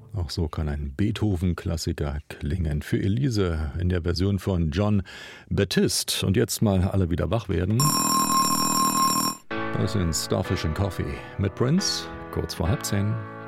Auch so kann ein Beethoven-Klassiker klingen. Für Elise in der Version von Jon Batiste. Und jetzt mal alle wieder wach werden. Das sind Starfish and Coffee mit Prince, kurz vor 9:30.